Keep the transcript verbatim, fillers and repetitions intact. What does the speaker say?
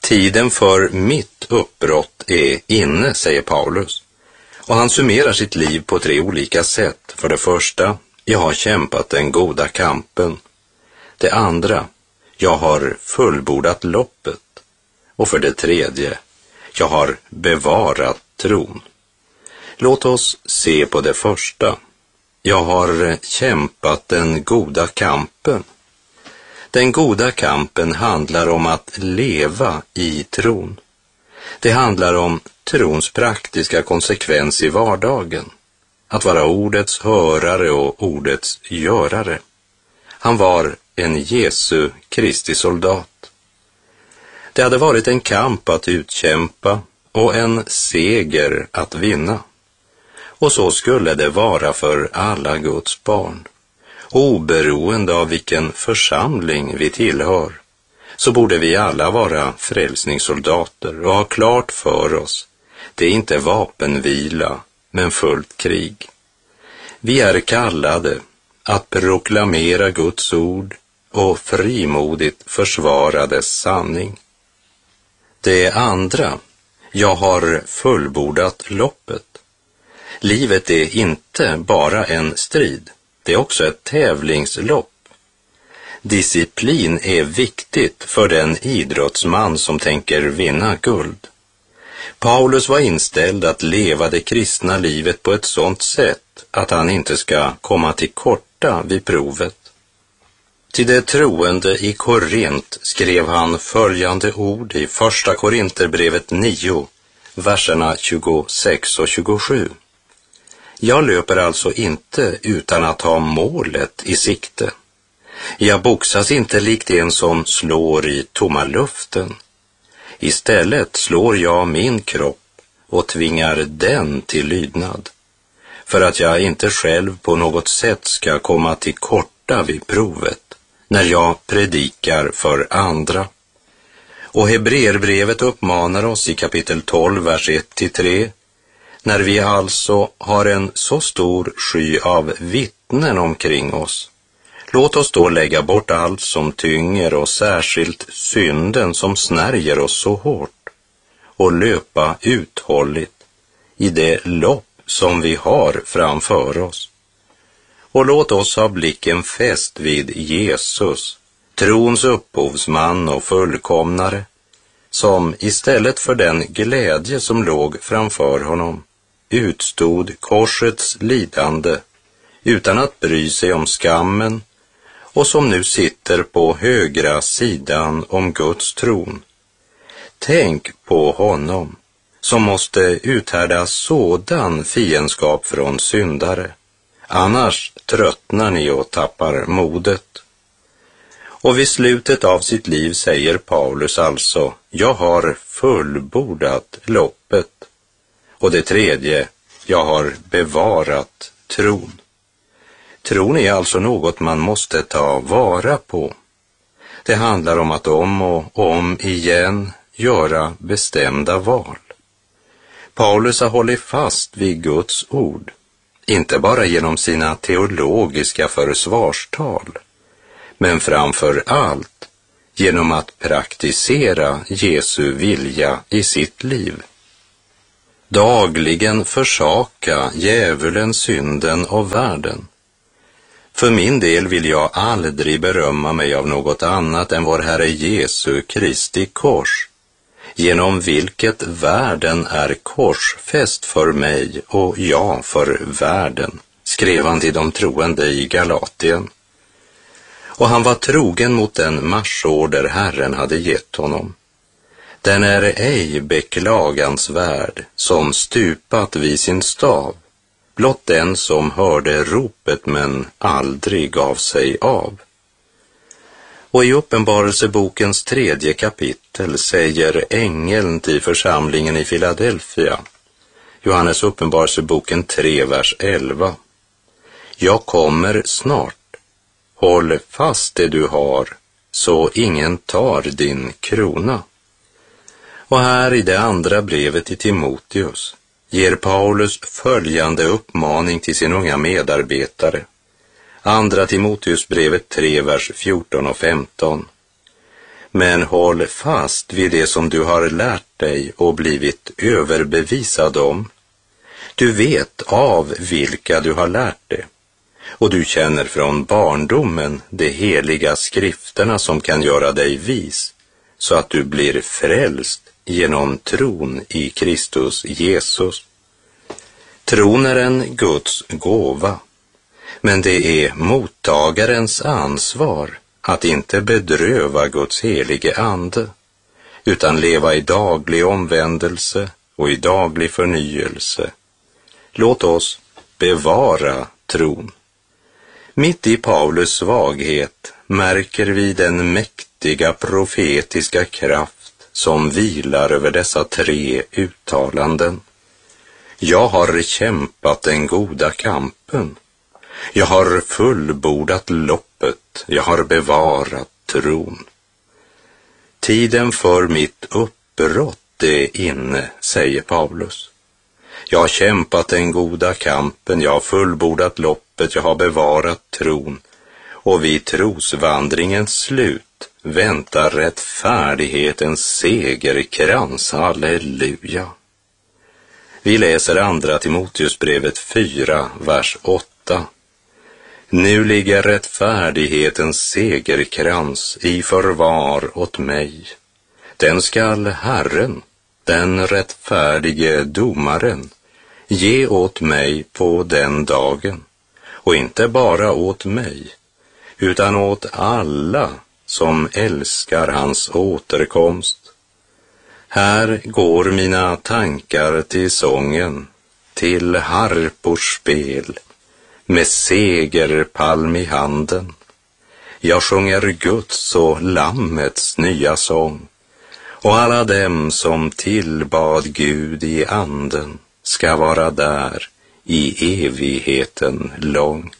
Tiden för mitt uppbrott är inne, säger Paulus. Och han summerar sitt liv på tre olika sätt. För det första, jag har kämpat den goda kampen. Det andra, jag har fullbordat loppet. Och för det tredje, jag har bevarat tron. Låt oss se på det första. Jag har kämpat den goda kampen. Den goda kampen handlar om att leva i tron. Det handlar om trons praktiska konsekvens i vardagen. Att vara ordets hörare och ordets görare. Han var en Jesu Kristi soldat. Det hade varit en kamp att utkämpa och en seger att vinna. Och så skulle det vara för alla Guds barn. Oberoende av vilken församling vi tillhör, så borde vi alla vara frälsningssoldater och ha klart för oss. Det är inte vapenvila, men fullt krig. Vi är kallade att proklamera Guds ord och frimodigt försvara dess sanning. Det andra, jag har fullbordat loppet. Livet är inte bara en strid, det är också ett tävlingslopp. Disciplin är viktigt för den idrottsman som tänker vinna guld. Paulus var inställd att leva det kristna livet på ett sådant sätt att han inte ska komma till korta vid provet. Till det troende i Korint skrev han följande ord i första Korinterbrevet nio, verserna tjugosex och tjugosju. Jag löper alltså inte utan att ha målet i sikte. Jag boxas inte likt en som slår i tomma luften. Istället slår jag min kropp och tvingar den till lydnad, för att jag inte själv på något sätt ska komma till korta vid provet när jag predikar för andra. Och Hebreerbrevet uppmanar oss i kapitel tolv, vers ett till tre. När vi alltså har en så stor sky av vittnen omkring oss, låt oss då lägga bort allt som tynger och särskilt synden som snärjer oss så hårt och löpa uthålligt i det lopp som vi har framför oss. Och låt oss ha blicken fäst vid Jesus, trons upphovsman och fullkomnare, som istället för den glädje som låg framför honom utstod korsets lidande utan att bry sig om skammen, och som nu sitter på högra sidan om Guds tron. Tänk på honom som måste uthärda sådan fiendskap från syndare. Annars tröttnar ni och tappar modet. Och vid slutet av sitt liv säger Paulus alltså, jag har fullbordat loppet. Och det tredje, jag har bevarat tron. Tron är alltså något man måste ta vara på. Det handlar om att om och om igen göra bestämda val. Paulus har hållit fast vid Guds ord, inte bara genom sina teologiska försvarstal, men framför allt genom att praktisera Jesu vilja i sitt liv. Dagligen försaka djävulen, synden och världen. För min del vill jag aldrig berömma mig av något annat än vår Herre Jesu Kristi kors, genom vilket världen är korsfäst för mig och jag för världen, skrev han till de troende i Galatien. Och han var trogen mot den marschorder Herren hade gett honom. Den är ej beklagansvärd som stupat vid sin stav, blott den som hörde ropet men aldrig gav sig av. Och i Uppenbarelsebokens tredje kapitel säger ängeln till församlingen i Filadelfia, Johannes Uppenbarelseboken tre, vers elva. Jag kommer snart, håll fast det du har, så ingen tar din krona. Och här i det andra brevet till Timoteus ger Paulus följande uppmaning till sin unga medarbetare. Andra Timoteusbrevet tre, vers fjorton och femton. men håll fast vid det som du har lärt dig och blivit överbevisad om. Du vet av vilka du har lärt det, och du känner från barndomen de heliga skrifterna som kan göra dig vis, så att du blir frälst genom tron i Kristus Jesus. Tron är en Guds gåva, men det är mottagarens ansvar att inte bedröva Guds helige ande, utan leva i daglig omvändelse och i daglig förnyelse. Låt oss bevara tron. Mitt i Paulus svaghet märker vi den mäktiga profetiska kraft som vilar över dessa tre uttalanden. Jag har kämpat den goda kampen. Jag har fullbordat loppet. Jag har bevarat tron. Tiden för mitt uppbrott är inne, säger Paulus. Jag har kämpat den goda kampen, jag har fullbordat loppet, jag har bevarat tron. Och vid trosvandringens slut väntar rättfärdighetens segerkrans, halleluja. Vi läser andra Timoteusbrevet fyra, vers åtta. Nu ligger rättfärdighetens segerkrans i förvar åt mig. Den skall Herren, den rättfärdige domaren, ge åt mig på den dagen, och inte bara åt mig, utan åt alla som älskar hans återkomst. Här går mina tankar till sången, till harpors spel, med segerpalm i handen. Jag sjunger Guds och Lammets nya sång, och alla dem som tillbad Gud i anden ska vara där i evigheten lång.